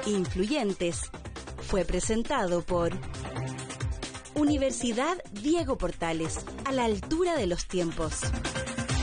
Influyentes fue presentado por Universidad Diego Portales, a la altura de los tiempos.